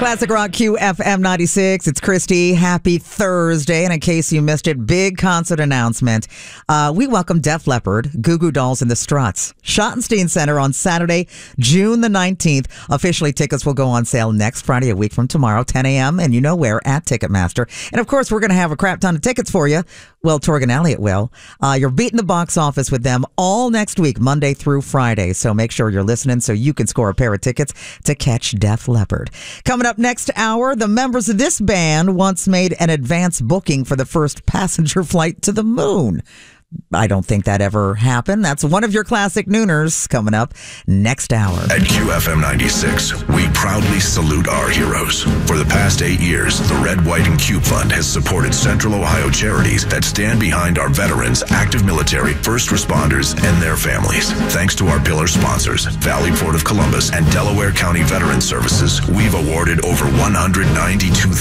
Classic Rock QFM 96. It's Christy. Happy Thursday. And in case you missed it, big concert announcement. We welcome Def Leppard, Goo Goo Dolls, and the Struts. Schottenstein Center on Saturday, June the 19th. Officially, tickets will go on sale next Friday, a week from tomorrow, 10 a.m. And you know where, at Ticketmaster. And of course, we're going to have a crap ton of tickets for you. Well, Torgan Elliott will. You're beating the box office with them all next week, Monday through Friday. So make sure you're listening so you can score a pair of tickets to catch Def Leppard. Coming up next hour, the members of this band once made an advance booking for the first passenger flight to the moon. I don't think that ever happened. That's one of your classic nooners coming up next hour. At QFM 96, we proudly salute our heroes. For the past 8 years, the Red, White, and Cube Fund has supported Central Ohio charities that stand behind our veterans, active military, first responders, and their families. Thanks to our pillar sponsors, Valley Port of Columbus and Delaware County Veterans Services, we've awarded over $192,000